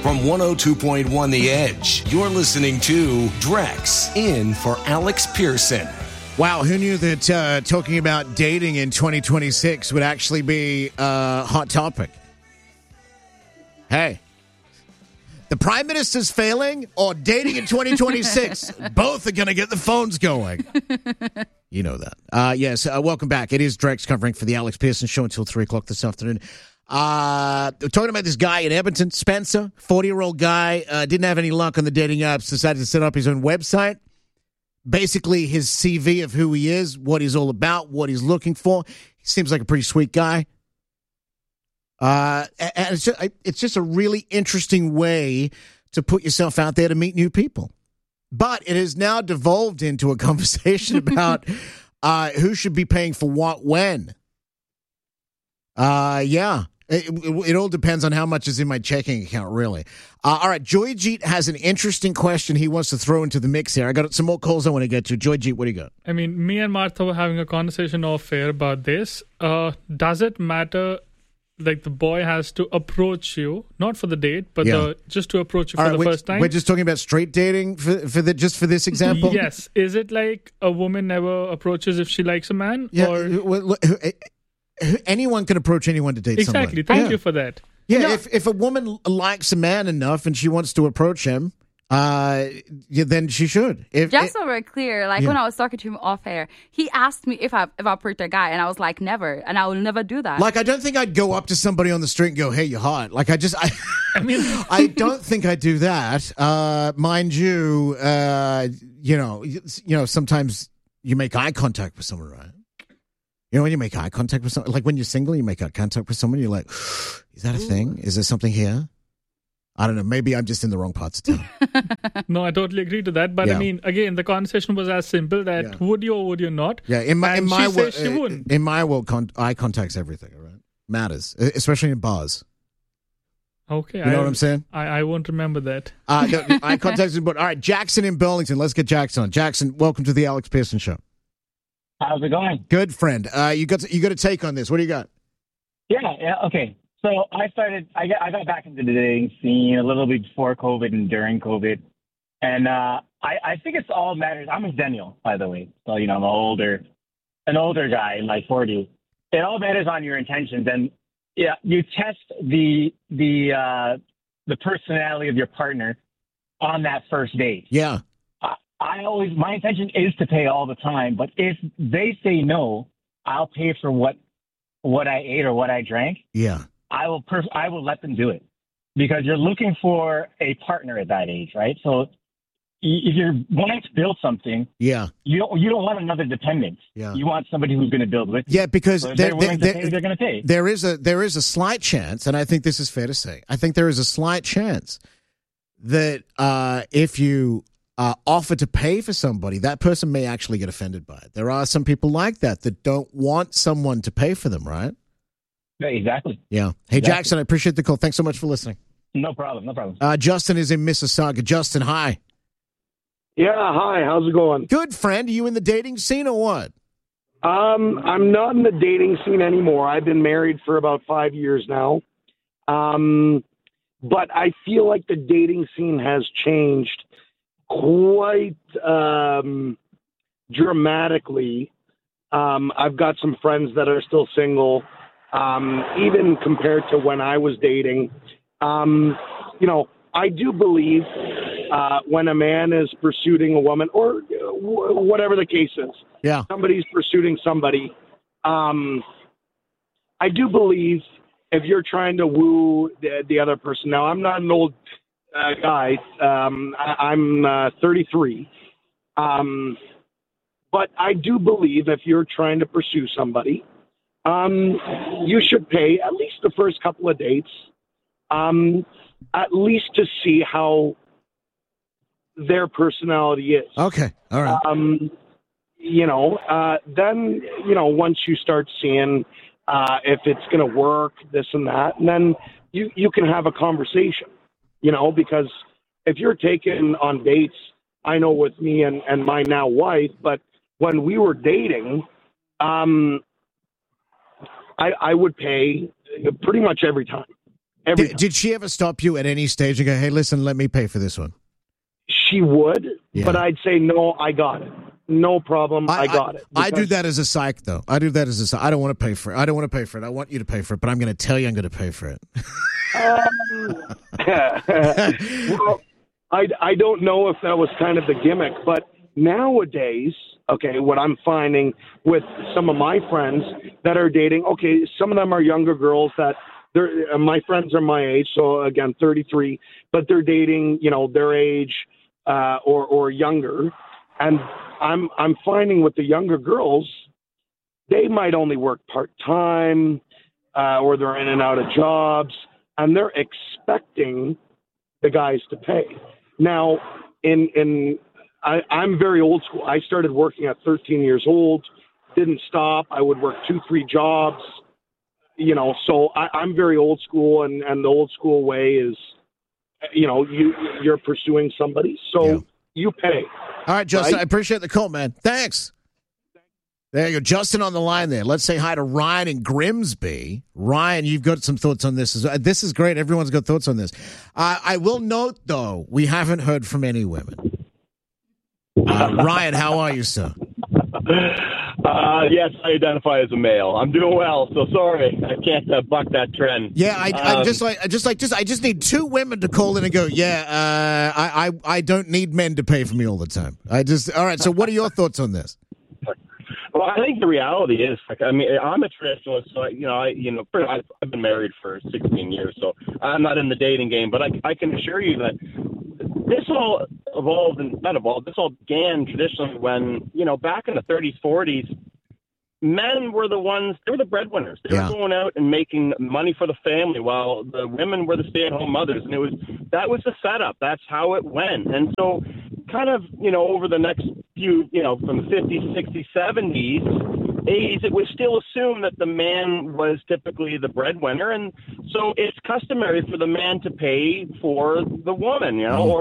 From 102.1 The Edge, you're listening to Drex in for Alex Pearson. Wow, who knew that talking about dating in 2026 would actually be a hot topic? Hey, the Prime Minister's failing or dating in 2026? Both are going to get the phones going. You know that. Yes, welcome back. It is Drex covering for the Alex Pearson Show until 3 o'clock this afternoon. We're talking about this guy in Edmonton, Spencer, 40-year-old guy, didn't have any luck on the dating apps, decided to set up his own website. Basically, his CV of who he is, what he's all about, what he's looking for. He seems like a pretty sweet guy. And it's just a really interesting way to put yourself out there to meet new people. But it has now devolved into a conversation about who should be paying for what when. Yeah. It all depends on how much is in my checking account, really. All right, Joyjeet has an interesting question he wants to throw into the mix here. I got some more calls I want to get to. Joyjeet, what do you got? I mean, me and Martha were having a conversation off air about this. Does it matter, like the boy has to approach you, not for the date, but just to approach you for the first time? We're just talking about straight dating for this example? Yes. Is it like a woman never approaches if she likes a man? Yeah, Or... anyone can approach anyone to date someone. Exactly. Thank you for that. Yeah, if a woman likes a man enough and she wants to approach him, then she should. Just so we're clear, when I was talking to him off air, he asked me if I approached a guy, and I was like, never, and I will never do that. Like, I don't think I'd go up to somebody on the street and go, "Hey, you're hot." Like, I mean, I don't think I'd do that. Mind you, sometimes you make eye contact with someone, right? You know, when you make eye contact with someone, like when you're single, you make eye contact with someone, you're like, is that a thing? Is there something here? I don't know. Maybe I'm just in the wrong parts of town. No, I totally agree to that. But I mean, again, the conversation was as simple that would you or would you not? Yeah, in my world, eye contact's everything, all right? Matters, especially in bars. Okay. You know what I'm saying? I won't remember that. No, eye contact's important. All right, Jackson in Burlington. Let's get Jackson on. Jackson, welcome to the Alex Pearson Show. How's it going? Good, friend. You got a take on this. What do you got? Yeah, okay. So I got back into the dating scene a little bit before COVID and during COVID. And I think it's all matters. I'm a millennial, by the way. So, I'm an older guy in my 40s. It all matters on your intentions. And yeah, you test the personality of your partner on that first date. Yeah. My intention is to pay all the time, but if they say no, I'll pay for what I ate or what I drank. Yeah. I will let them do it, because you're looking for a partner at that age, right? So if you're wanting to build something, you don't want another dependent. Yeah. You want somebody who's going to build with you. Yeah, because so they're going to pay. There is a slight chance, and I think this is fair to say. I think there is a slight chance that if you offer to pay for somebody, that person may actually get offended by it. There are some people like that don't want someone to pay for them, right? Yeah, exactly. Yeah. Hey, exactly. Jackson, I appreciate the call. Thanks so much for listening. No problem. Justin is in Mississauga. Justin, hi. Yeah, hi. How's it going? Good, friend. Are you in the dating scene or what? I'm not in the dating scene anymore. I've been married for about 5 years now. But I feel like the dating scene has changed quite dramatically. I've got some friends that are still single, even compared to when I was dating. I do believe when a man is pursuing a woman, or whatever the case is, somebody's pursuing somebody, I do believe if you're trying to woo the other person. Now, I'm not an old guy. I'm 33. But I do believe if you're trying to pursue somebody, you should pay at least the first couple of dates, at least to see how their personality is. Okay. All right. Then, once you start seeing if it's going to work, this and that, and then you can have a conversation, because if you're taken on dates, I know with me and my now wife, but when we were dating, I would pay pretty much every time. Every time. Did she ever stop you at any stage and go, hey, listen, let me pay for this one? She would, Yeah. but I'd say, no, I got it. No problem. I got it. I do that as a psych, though. I do that as a psych. I don't want to pay for it. I don't want to pay for it. I want you to pay for it, but I'm going to tell you I'm going to pay for it. Well, I don't know if that was kind of the gimmick, but nowadays, okay, what I'm finding with some of my friends that are dating, okay, some of them are younger girls that my friends are my age, so again, 33, but they're dating, their age or younger, and I'm finding with the younger girls, they might only work part-time or they're in and out of jobs, and they're expecting the guys to pay. Now, I'm very old school. I started working at 13 years old, didn't stop. I would work 2-3 jobs, so I'm very old school, and the old school way is, you're pursuing somebody, so you pay. All right, Justin, right? I appreciate the call, man. Thanks. There you go. Justin on the line there. Let's say hi to Ryan in Grimsby. Ryan, you've got some thoughts on this. This is great. Everyone's got thoughts on this. I will note, though, we haven't heard from any women. Ryan, how are you, sir? Yes, I identify as a male. I'm doing well, so sorry I can't buck that trend. Yeah, I just need 2 women to call in and go, I don't need men to pay for me all the time. All right. So, what are your thoughts on this? Well, I think the reality is, I'm a traditionalist, so I've been married for 16 years, so I'm not in the dating game. But I can assure you that this all this all began traditionally when, back in the 30s, 40s, men were they were the breadwinners. They were going out and making money for the family while the women were the stay-at-home mothers. And that was the setup. That's how it went. And so kind of, over the next few, from the 50s, 60s, 70s, 80s, it was still assumed that the man was typically the breadwinner. And so it's customary for the man to pay for the woman,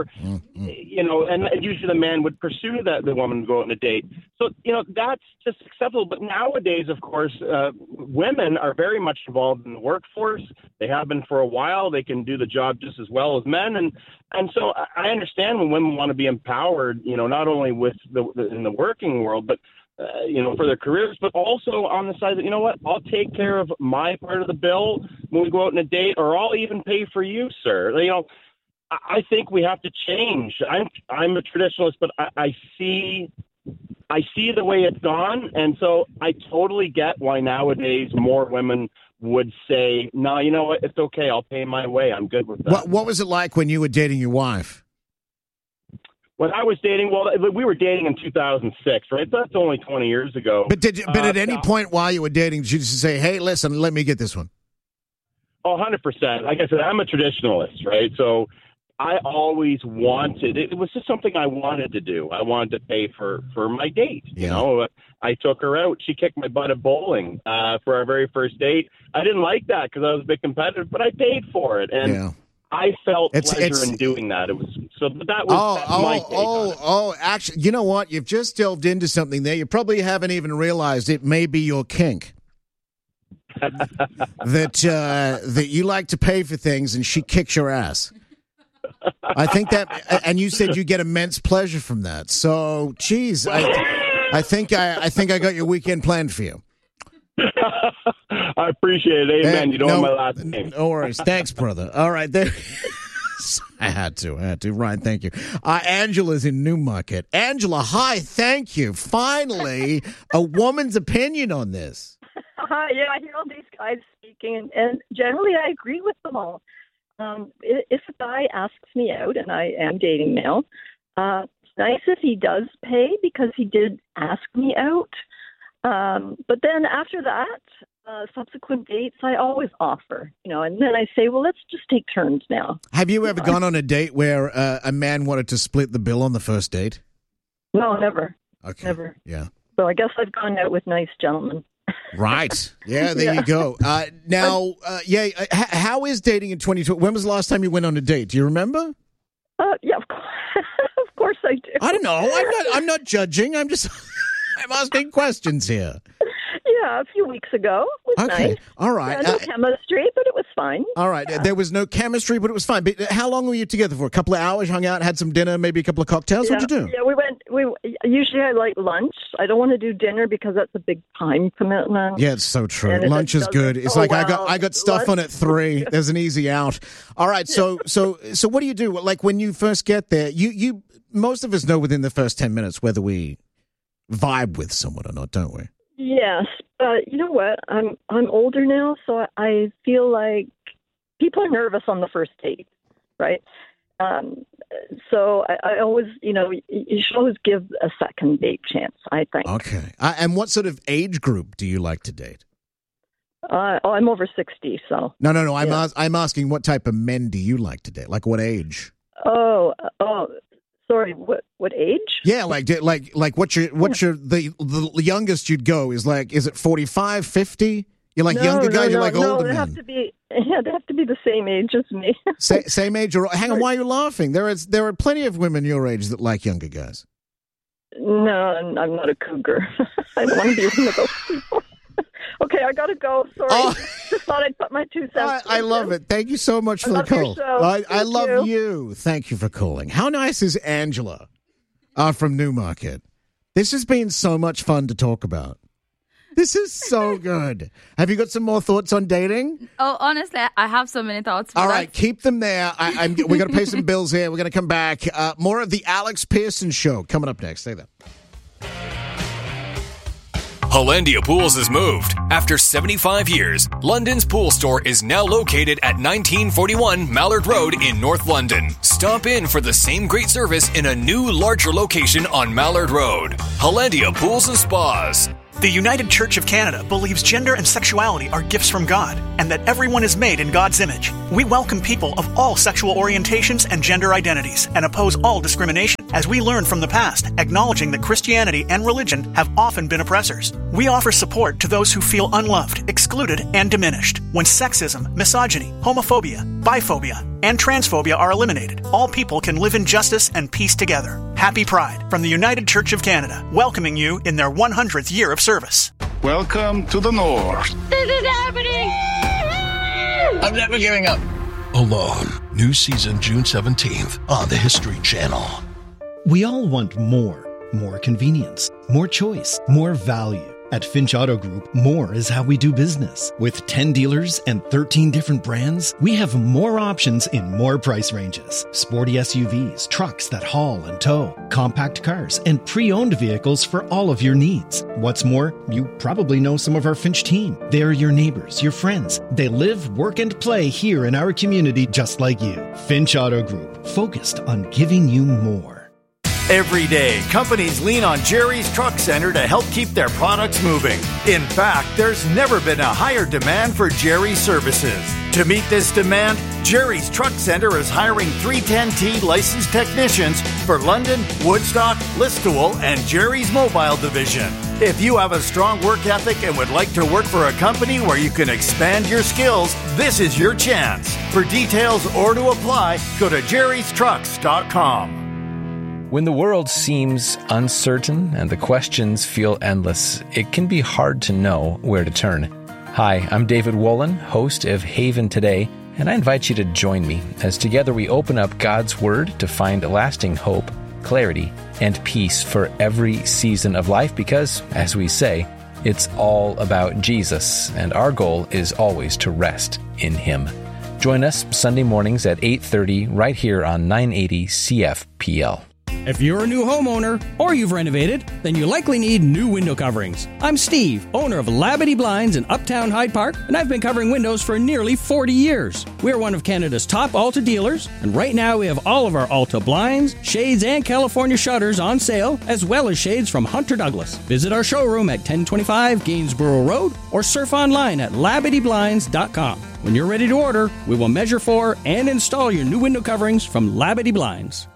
and usually the man would pursue the woman to go out on a date. So, that's just acceptable. But nowadays, of course, women are very much involved in the workforce. They have been for a while. They can do the job just as well as men. And so I understand when women want to be empowered, not only with in the working world, but for their careers, but also on the side that, I'll take care of my part of the bill when we go out on a date, or I'll even pay for you, sir. I think we have to change. I'm a traditionalist, but I see the way it's gone, and so I totally get why nowadays more women would say, no, you know what, it's okay, I'll pay my way, I'm good with that. What was it like when you were dating your wife? When I was dating, we were dating in 2006, right? That's only 20 years ago. But at any point while you were dating, did you just say, hey, listen, let me get this one? Oh, 100%. Like I said, I'm a traditionalist, right? So I always wanted, it was just something I wanted to do. I wanted to pay for my date. I took her out. She kicked my butt at bowling for our very first date. I didn't like that because I was a bit competitive, but I paid for it. And I felt pleasure in doing that. It was my take. Actually, you know what? You've just delved into something there. You probably haven't even realized it may be your kink. that you like to pay for things and she kicks your ass. I think that, and you said you get immense pleasure from that. So, geez, I think I got your weekend planned for you. I appreciate it. Amen. You don't know my last name. No worries. Thanks, brother. All right. There. I had to. Ryan, thank you. Angela's in Newmarket. Angela, hi. Thank you. Finally, a woman's opinion on this. Yeah, I hear all these guys speaking, and generally I agree with them all. If a guy asks me out, and I am dating now, it's nice if he does pay because he did ask me out. But then after that, subsequent dates, I always offer, and then I say, well, let's just take turns now. Have you ever gone on a date where a man wanted to split the bill on the first date? No, never. Okay. Never. Yeah. So I guess I've gone out with nice gentlemen. Right. Yeah, there you go. How is dating in 2020? When was the last time you went on a date? Do you remember? Yeah, of course I do. I don't know. I'm not judging. I'm asking questions here. Yeah, a few weeks ago. It was Okay, nice. all right. No chemistry, but it was fine. All right, there was no chemistry, but it was fine. But how long were you together for? A couple of hours, hung out, had some dinner, maybe a couple of cocktails? Yeah, What'd you do? Yeah, usually I like lunch. I don't want to do dinner because that's a big time commitment. Yeah, it's so true. And if Lunch it is good. doesn't It's go like well, I got stuff on at 3. There's an easy out. All right, so what do you do? Like when you first get there, you most of us know within the first 10 minutes whether we vibe with someone or not, don't we? Yes, but you know what? I'm older now, so I feel like people are nervous on the first date, right? So I always, you should always give a second date chance, I think. Okay. And what sort of age group do you like to date? I'm over 60, so. No. I'm asking what type of men do you like to date? Like what age? Oh, sorry. What age? Yeah, like what's your the youngest you'd go is it 45, 50? You like younger guys? You like older men? They have to be the same age as me. Same age? Or hang on, why are you laughing? There are plenty of women your age that like younger guys. No, I'm not a cougar. I don't want to be one of those people. Okay, I gotta go. Sorry. Just thought I'd put my 2 cents. I love it. Thank you so much for the call. I love you. Thank you for calling. How nice is Angela from Newmarket? This has been so much fun to talk about. This is so good. Have you got some more thoughts on dating? Oh, honestly, I have so many thoughts. All right, keep them there. We're going to pay some bills here. We're going to come back. More of the Alex Pearson Show coming up next. Stay there. Hollandia Pools has moved. After 75 years, London's pool store is now located at 1941 Mallard Road in North London. Stop in for the same great service in a new, larger location on Mallard Road. Hollandia Pools and Spas. The United Church of Canada believes gender and sexuality are gifts from God and that everyone is made in God's image. We welcome people of all sexual orientations and gender identities and oppose all discrimination as we learn from the past, acknowledging that Christianity and religion have often been oppressors. We offer support to those who feel unloved, excluded, and diminished. When sexism, misogyny, homophobia, biphobia, and transphobia are eliminated, all people can live in justice and peace together. Happy Pride from the United Church of Canada, welcoming you in their 100th year of service. Welcome to the North. This is happening! I'm never giving up. Alone. New season June 17th on the History Channel. We all want more convenience, more choice, more value. At Finch Auto Group, more is how we do business. With 10 dealers and 13 different brands, we have more options in more price ranges. Sporty SUVs, trucks that haul and tow, compact cars, and pre-owned vehicles for all of your needs. What's more, you probably know some of our Finch team. They're your neighbors, your friends. They live, work, and play here in our community just like you. Finch Auto Group, focused on giving you more. Every day, companies lean on Jerry's Truck Center to help keep their products moving. In fact, there's never been a higher demand for Jerry's services. To meet this demand, Jerry's Truck Center is hiring 310T licensed technicians for London, Woodstock, Listowel, and Jerry's Mobile Division. If you have a strong work ethic and would like to work for a company where you can expand your skills, this is your chance. For details or to apply, go to jerrystrucks.com. When the world seems uncertain and the questions feel endless, it can be hard to know where to turn. Hi, I'm David Wolin, host of Haven Today, and I invite you to join me as together we open up God's Word to find lasting hope, clarity, and peace for every season of life because, as we say, it's all about Jesus, and our goal is always to rest in Him. Join us Sunday mornings at 8:30 right here on 980 CFPL. If you're a new homeowner or you've renovated, then you likely need new window coverings. I'm Steve, owner of Labadee Blinds in Uptown Hyde Park, and I've been covering windows for nearly 40 years. We're one of Canada's top Alta dealers, and right now we have all of our Alta blinds, shades, and California shutters on sale, as well as shades from Hunter Douglas. Visit our showroom at 1025 Gainsborough Road or surf online at LabadeeBlinds.com. When you're ready to order, we will measure for and install your new window coverings from Labadee Blinds.